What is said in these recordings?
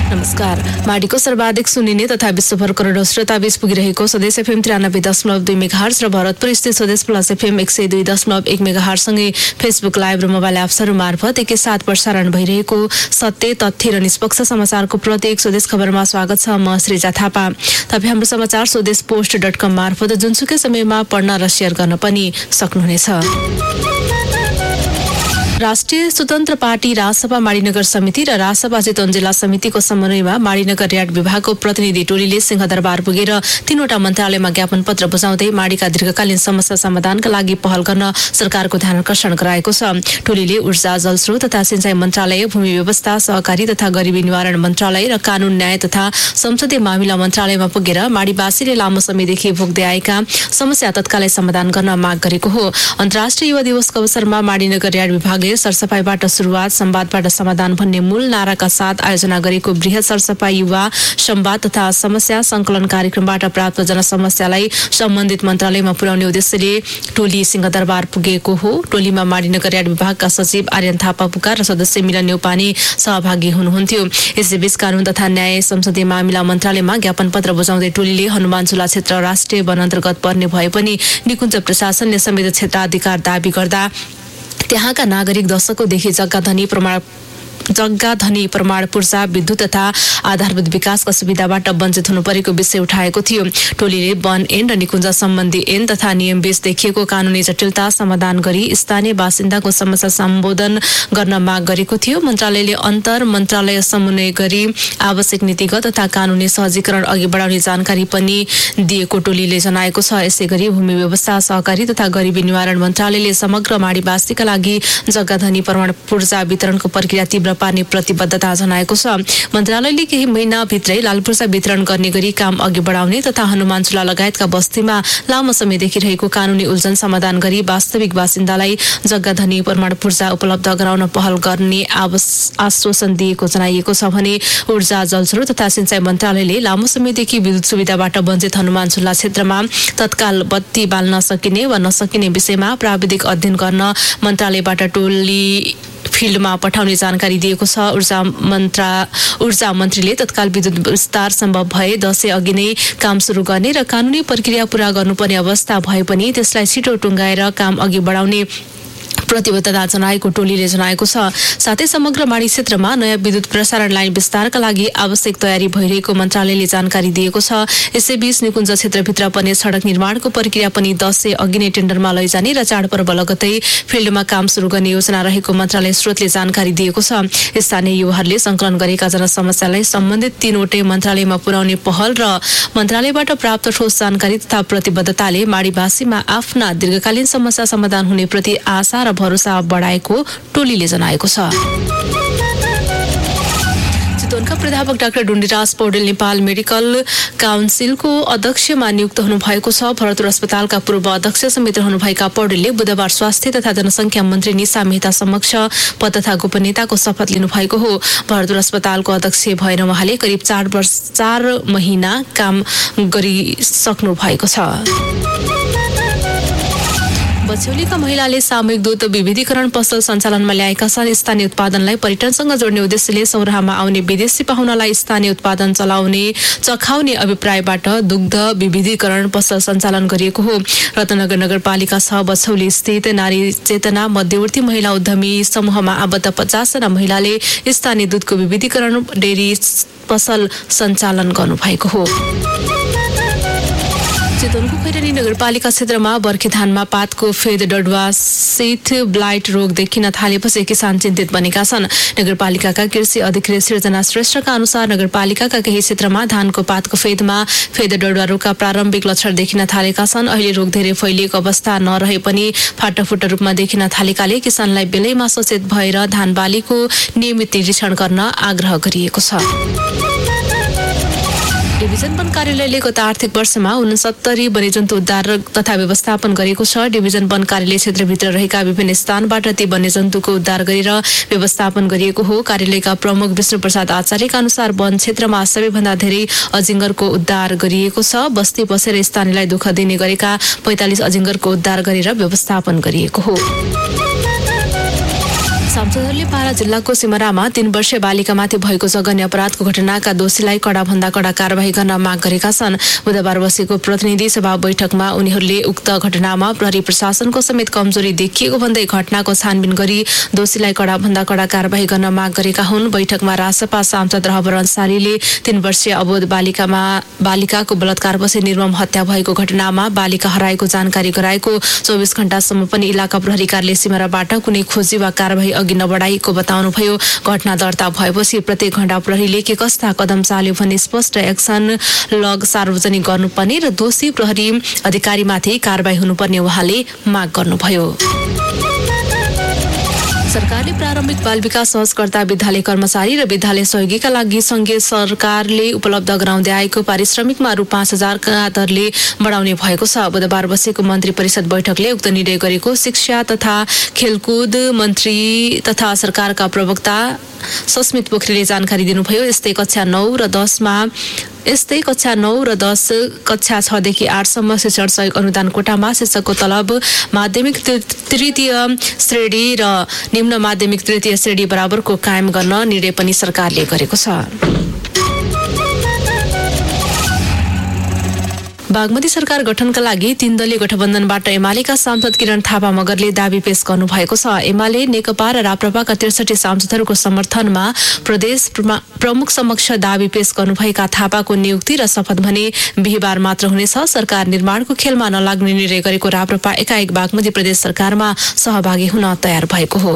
नमस्कार। माडीको सर्वाधिक सुनिने तथा विश्वभर करोडौं श्रोताबीच पुगिरहेको स्वदेश एफएम 93.2 मेगाहर्ज र भरतपुर स्थित स्वदेश प्लस एफएम 102.1 मेगाहर्ज सँगै फेसबुक लाइभ र मोबाइल एप्सहरू मार्फत एकैसाथ प्रसारण भइरहेको सत्य, तथ्य र निष्पक्ष समाचारको प्रत्येक स्वदेश खबरमा स्वागत छ। म श्रीजा थापा। तपाईँ हाम्रो समाचार स्वदेशपोस्ट.com मार्फत जुनसुकै समयमा पढ्न र शेयर गर्न पनि सक्नुहुनेछ। राष्ट्रिय स्वतन्त्र पार्टी राजसभा माडीनगर समिति र राजसभा चितवन जिल्ला समितिको समन्वयमा माडीनगर र्याड विभागको प्रतिनिधि टोलीले सिंहदरबार पुगेर 3वटा मन्त्रालयमा ज्ञापन पत्र बुझाउँदै माडीका दीर्घकालीन समस्या समाधानका लागि पहल गर्न सरकारको ध्यान आकर्षण गराएको छ। टोलीले ऊर्जा, जलस्रोत तथा सिंचाई मन्त्रालय, भूमि व्यवस्था, सहकारी तथा गरिबी निवारण मन्त्रालय र कानून, न्याय तथा संसदीय मामिला मन्त्रालयमा पुगेर माडीवासीले लामो समयदेखि भोग्दै आएका समस्या तत्कालै समाधान गर्न माग गरेको हो। अन्तर्राष्ट्रिय युवा दिवसको अवसरमा माडीनगर र्याड विभागले सरसफाईबाट सुरुवात, संवादबाट समाधान भन्ने मूल नाराका साथ आयोजना गरेको बृहत सरसफाई, युवा संवाद तथा समस्या संकलन कार्यक्रमबाट प्राप्त जनसमस्यालाई सम्बन्धित मन्त्रालयमा पुर्याउने उद्देश्यले टोली सिंहदरबार पुगेको हो। टोलीमा माडीनगर र्याड विभागका सचिव आर्यन थापा पुकार र सदस्य मिलन न्यौपाने सहभागी हुनुहुन्थ्यो। यसैबीच कानून तथा न्याय, संसदीय मामिला मन्त्रालयमा ज्ञापन पत्र बुझाउँदै टोलीले हनुमानझुला क्षेत्र राष्ट्रिय वन अन्तर्गत पर्ने भए पनि निकुञ्ज प्रशासनले समेत क्षेत्राधिकार दाबी गर्दा त्यहाँका नागरिक दशकौंदेखि जग्गा धनी प्रमाण पूर्जा, विद्युत तथा आधारभूत विकासका सुविधाबाट वञ्चित हुनु परेको विषय उठाएको थियो। टोलीले वन ऐन र निकुञ्ज सम्बन्धी ऐन तथा नियमबीच देखिएको कानूनी जटिलता समाधान गरी स्थानीय बासिन्दाको समस्या सम्बोधन गर्न माग गरेको थियो। मन्त्रालयले अन्तर मन्त्रालय समन्वय गरी आवश्यक नीतिगत तथा कानूनी सहजीकरण अघि बढाउने जानकारी पनि दिएको टोलीले जनाएको छ। यसैगरी भूमि व्यवस्था, सहकारी तथा गरिबी निवारण मन्त्रालयले समग्र माडीवासीका लागि जग्गा धनी प्रमाण पूर्जा वितरणको प्रक्रिया तीव्र पार्ने प्रतिबद्धता जनाएको छ। मन्त्रालयले केही महिनाभित्रै लालपूर्जा वितरण गर्ने गरी काम अघि बढाउने तथा हनुमानझुला लगायतका बस्तीमा लामो समयदेखि रहेको कानूनी उल्झन समाधान गरी वास्तविक बासिन्दालाई जग्गा धनी प्रमाण पूर्जा उपलब्ध गराउन पहल गर्ने आश्वासन दिएको जनाइएको छ भने ऊर्जा, जलस्रोत तथा सिंचाई मन्त्रालयले लामो समयदेखि विद्युत सुविधाबाट वञ्चित हनुमानझुला क्षेत्रमा तत्काल बत्ती बाल्न सकिने वा नसकिने विषयमा प्राविधिक अध्ययन गर्न मन्त्रालयबाट टोली फिल्डमा पठाउने जानकारी दिएको छ। ऊर्जा मन्त्रीले तत्काल विद्युत विस्तार सम्भव भए 10 अघि नै काम सुरु गर्ने र कानूनी प्रक्रिया पूरा गर्नुपर्ने अवस्था भए पनि त्यसलाई छिटो टुङ्गाएर काम अघि बढाउने प्रतिबद्धता जनाएको टोलीले जनाएको छ। साथै समग्र माडी क्षेत्रमा नयाँ विद्युत प्रसारण लाइन विस्तारका लागि आवश्यक तयारी भइरहेको मन्त्रालयले जानकारी दिएको छ। यसैबीच निकुञ्ज क्षेत्रभित्र पर्ने सडक निर्माणको प्रक्रिया पनि 10 अघि नै टेन्डरमा लैजाने र चाडपर्व लगत्तै फिल्डमा काम सुरु गर्ने योजना रहेको मन्त्रालय स्रोतले जानकारी दिएको छ। स्थानीय युवाहरूले संकलन गरेका जनसमस्यालाई सम्बन्धित 3वटै मन्त्रालयमा पुर्याउने पहल र मन्त्रालयबाट प्राप्त ठोस जानकारी तथा प्रतिबद्धताले माडीवासीमा आफ्ना दीर्घकालीन समस्या समाधान हुने प्रति आशा र भरोसा बढाएको टोलीले जनाएको छ। चितवनका प्राध्यापक डाक्टर डुण्डीराज पौडेल नेपाल मेडिकल काउन्सिलको अध्यक्षमा नियुक्त हुनुभएको छ। भरतपुर अस्पतालका पूर्व अध्यक्ष समेत रहनुभएका पौडेलले बुधबार स्वास्थ्य तथा जनसङ्ख्या मन्त्री निशा मेहता समक्ष पद तथा गोपनीयताको शपथ लिनुभएको हो। भरतपुर अस्पतालको अध्यक्ष भएर उहाँले करिब 4 महिना काम गरिसक्नु भएको छ। बछौलीका महिलाले सामूहिक दूध विविधीकरण पसल सञ्चालनमा ल्याएका छन्। स्थानीय उत्पादनलाई पर्यटनसँग जोड्ने उद्देश्यले सौराहामा आउने विदेशी पाहुनालाई स्थानीय उत्पादन चखाउने अभिप्रायबाट दुग्ध विविधीकरण पसल सञ्चालन गरिएको हो। रत्नगर नगरपालिका 6 बछौली स्थित नारी चेतना मध्यवर्ती महिला उद्यमी समूहमा आबद्ध 50 जना महिलाले स्थानीय दूधको विविधीकरण डेरी पसल सञ्चालन गर्नुभएको हो। चितवनको खैरानी नगरपालिका क्षेत्रमा बर्खे धानमा पातको फेद, डडुवा सहित ब्लाइट रोग देखिन थालेपछि किसान चिन्तित बनेका छन्। नगरपालिकाका कृषि अधिकारी सृजना श्रेष्ठका अनुसार नगरपालिकाका केही क्षेत्रमा धानको पातको फेदमा फेद, डडुवा रोगका प्रारम्भिक लक्षण देखिन थालेका छन्। अहिले रोग धेरै फैलिएको अवस्था नरहे पनि फाटाफुटा रूपमा देखिन थालेकाले किसानलाई बेलैमा सचेत भएर धान बालीको नियमित निरीक्षण गर्न आग्रह गरिएको छ। डिभिजन वन कार्यालयले गत आर्थिक वर्षमा 69 वन्यजन्तु उद्धार तथा व्यवस्थापन गरेको छ। डिभिजन वन कार्यालय क्षेत्रभित्र रहेका विभिन्न स्थानबाट ती वन्यजन्तुको उद्धार गरेर व्यवस्थापन गरिएको हो। कार्यालयका प्रमुख विष्णु प्रसाद आचार्यका अनुसार वन क्षेत्रमा सबैभन्दा धेरै अजिङ्गरको उद्धार गरिएको छ। बस्ती बसेर स्थानीयलाई दुःख दिने गरेका 45 अजिङ्गरको उद्धार गरेर व्यवस्थापन गरिएको हो। सांसदहरूले पारा जिल्लाको सिमरामा 3 वर्षीय बालिकामाथि भएको जघन्य अपराधको घटनाका दोषीलाई कडाभन्दा कड़ा कारबाही गर्न माग गरेका छन्। बुधबार बसेको प्रतिनिधि सभा बैठकमा उनीहरूले उक्त घटनामा प्रहरी प्रशासनको समेत कमजोरी देखिएको भन्दै घटनाको छानबिन गरी दोषीलाई कडाभन्दा कड़ा कारबाही गर्न माग गरेका हुन्। बैठकमा रासपा सांसद रहबर अन्सारीले 3 वर्षीय अबोध बालिकाको बलात्कारपछि निर्मम हत्या भएको घटनामा बालिका हराएको जानकारी गराएको 24 घण्टासम्म पनि इलाका प्रहरी कार्यालय सिमराबाट कुनै खोजी वा कारबाही अघि नबढाइएको बताउनुभयो। घटना दर्ता भएपछि प्रत्येक घण्टा प्रहरीले के कस्ता कदम चाल्यो भन्ने स्पष्ट एक्सन लग सार्वजनिक गर्नुपर्ने र दोषी प्रहरी अधिकारीमाथि कारबाही हुनुपर्ने उहाँले माग गर्नुभयो। सरकारले प्रारम्भिक बाल विकास सहजकर्ता विद्यालय कर्मचारी र विद्यालय सहयोगीका लागि संघीय सरकारले उपलब्ध गराउँदै आएको पारिश्रमिकमा रु 5,000 का दरले बढाउने भएको छ। बुधबार बसेको मन्त्री परिषद बैठकले उक्त निर्णय गरेको शिक्षा तथा खेलकुद मन्त्री तथा सरकारका प्रवक्ता सस्मित पोखरेलले जानकारी दिनुभयो। यस्तै कक्षा 9 र 10 कक्षा 6 देखि 8 सम्म शिक्षण सहयोग अनुदान कोटामा शिक्षकको तलब माध्यमिक तृतीय श्रेणी र निम्न माध्यमिक तृतीय श्रेणी बराबरको कायम गर्न निर्णय पनि सरकारले गरेको छ। बागमती सरकार गठनका लागि 3 दलीय गठबन्धनबाट एमालेका सांसद किरण थापा मगरले दाबी पेश गर्नु भएको छ। एमाले नेकपा र राप्रपाका 63 सांसदहरूको समर्थनमा प्रदेश प्रमुख समक्ष दाबी पेश गर्नुभएका थापाको नियुक्ति र शपथ भने बिहीबार मात्र हुनेछ। सरकार निर्माणको खेलमा नलाग्ने निर्णय गरेको राप्रपा एकाएक बागमती प्रदेश सरकारमा सहभागी हुन तयार भएको हो।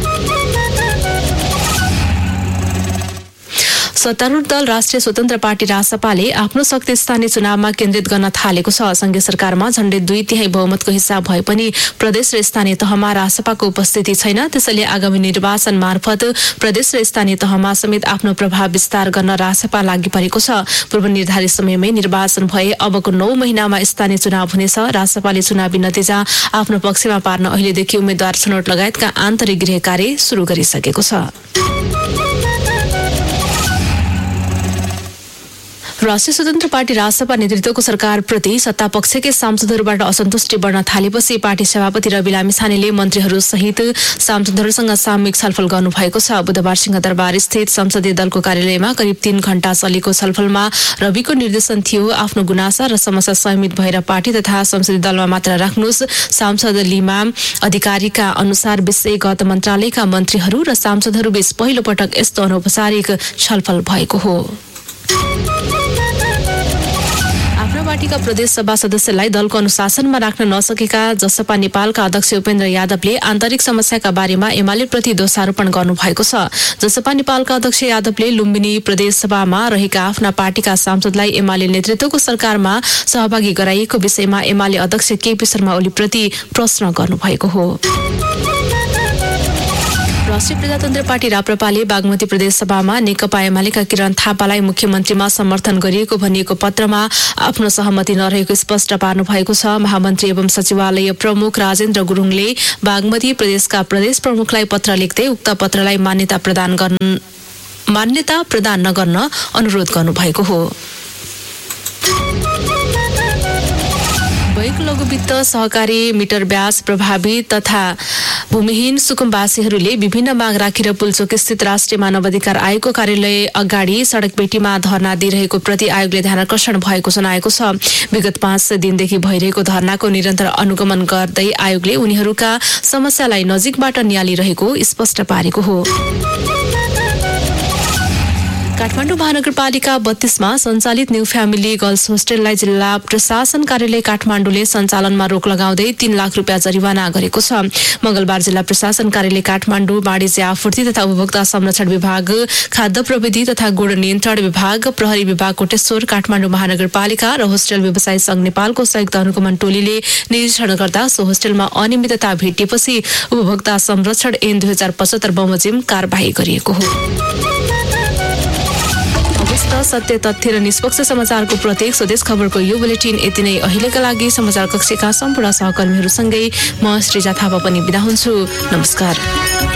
सत्तारूढ दल राष्ट्रिय स्वतन्त्र पार्टी रासपाले आफ्नो शक्ति स्थानीय चुनावमा केन्द्रित गर्न थालेको छ। संघीय सरकारमा झण्डै 2/3 बहुमतको हिस्सा भए पनि प्रदेश र स्थानीय तहमा रासपाको उपस्थिति छैन। त्यसैले आगामी निर्वाचन मार्फत प्रदेश र स्थानीय तहमा समेत आफ्नो प्रभाव विस्तार गर्न रासपा लागि परेको छ। पूर्व निर्धारित समयमै निर्वाचन भए अबको 9 महिनामा स्थानीय चुनाव हुनेछ। रासपाले चुनावी नतिजा आफ्नो पक्षमा पार्न अहिलेदेखि उम्मेद्वार छनौट लगायतका आन्तरिक गृह कार्य सुरु गरिसकेको छ। राष्ट्रिय स्वतन्त्र पार्टी रासपा नेतृत्वको सरकारप्रति सत्तापक्षकै सांसदहरूबाट असन्तुष्टि बढ्न थालेपछि पार्टी सभापति रवि लामिछानेले मन्त्रीहरू सहित सांसदहरूसँग सामूहिक छलफल गर्नुभएको छ। बुधबार सिंहदरबार स्थित संसदीय दलको कार्यालयमा करिब 3 घण्टा चलेको छलफलमा रविको निर्देशन थियो आफ्नो गुनासा र समस्या संयमित भएर पार्टी तथा संसदीय दलमा मात्र राख्नुहोस्। सांसद लिमा अधिकारीका अनुसार विषयगत मन्त्रालयका मन्त्रीहरू र सांसदहरूबीच पहिलो पटक यस्तो अनौपचारिक छलफल भएको हो। पार्टीका प्रदेश सभा सदस्यलाई दलको अनुशासनमा राख्न नसकेका जसपा नेपालका अध्यक्ष उपेन्द्र यादवले आन्तरिक समस्याका बारेमा एमालेप्रति दोषारोपण गर्नुभएको छ। जसपा नेपालका अध्यक्ष यादवले लुम्बिनी प्रदेश सभामा रहेका आफ्ना पार्टीका सांसदलाई एमाले नेतृत्वको सरकारमा सहभागी गराइएको विषयमा एमाले अध्यक्ष केपी शर्मा ओलीप्रति प्रश्न गर्नुभएको हो। राष्ट्रिय प्रजातन्त्र पार्टी राप्रपाले बागमती प्रदेश सभामा नेकपा एमालेका किरण थापालाई मुख्यमन्त्रीमा समर्थन गरिएको भनिएको पत्रमा आफ्नो सहमति नरहेको स्पष्ट पार्नु भएको छ। महामन्त्री एवं सचिवालय प्रमुख राजेन्द्र गुरुङले बागमती प्रदेशका प्रदेश प्रमुखलाई पत्र लेख्दै उक्त पत्रलाई मान्यता प्रदान नगर्न अनुरोध गर्नुभएको हो। बैक लघुवित्त सहकारी मिटर ब्याज प्रभावित तथा भूमिहीन सुकुम्बासीहरूले विभिन्न माग राखेर पुल्चोक स्थित राष्ट्रिय मानवाधिकार आयोगको कार्यालय अगाडि सड़क पेटीमा धरना दिइरहेको प्रति आयोगले ध्यानाकर्षण भएको जनाएको छ। विगत 5 दिनदेखि भइरहेको धरनाको निरन्तर अनुगमन गर्दै आयोगले उनीहरूका समस्यालाई नजिकबाट नियालिरहेको स्पष्ट पारेको हो। काठमाडौँ महानगरपालिका 32 मा सञ्चालित न्यू फ्यामिली गर्ल्स होस्टेललाई जिल्ला प्रशासन कार्यालय काठमाडौँले सञ्चालनमा रोक लगाउँदै 3 लाख रुपियाँ जरिवाना गरेको छ। मंगलबार जिल्ला प्रशासन कार्यालय काठमाडौँ वाणिज्य आपूर्ति तथा उपभोक्ता संरक्षण विभाग, खाद्य प्रविधि तथा गुण नियन्त्रण विभाग, प्रहरी विभाग कोटेश्वर, काठमाडौँ महानगरपालिका र होस्टेल व्यवसायी संघ नेपालको संयुक्त अनुगमन टोलीले निरीक्षण गर्दा सो होस्टेलमा अनियमितता भेटिएपछि उपभोक्ता संरक्षण ऐन 2075 बमोजिम कारबाही गरिएको हो। सत्य तथ्य र निष्पक्ष समाचारको प्रत्येक स्वदेश खबरको यो बुलेटिन यति नै। अहिलेका लागि समाचार कक्षका सम्पूर्ण सहकर्मीहरूसँगै म श्रीजा थापा पनि बिदा हुन्छु। नमस्कार।